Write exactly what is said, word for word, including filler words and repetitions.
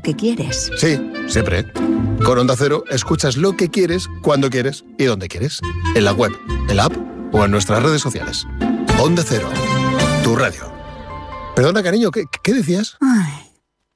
que quieres. Sí, siempre. Con Onda Cero escuchas lo que quieres, cuando quieres y donde quieres. En la web, en la app o en nuestras redes sociales. Onda Cero, tu radio. Perdona, cariño, ¿qué, qué decías? Ay,